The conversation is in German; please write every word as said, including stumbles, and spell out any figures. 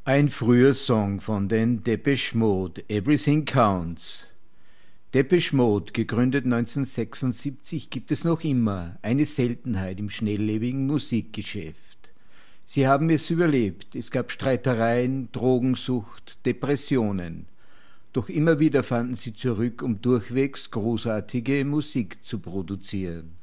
Ein früher Song von den Depeche Mode, Everything Counts. Depeche Mode, gegründet neunzehnhundertsechsundsiebzig, gibt es noch immer, eine Seltenheit im schnelllebigen Musikgeschäft. Sie haben es überlebt, es gab Streitereien, Drogensucht, Depressionen. Doch immer wieder fanden sie zurück, um durchwegs großartige Musik zu produzieren.